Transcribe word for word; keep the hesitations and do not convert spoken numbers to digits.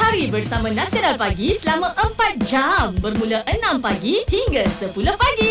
Mari bersama Nasional Pagi selama empat jam bermula enam pagi hingga sepuluh pagi.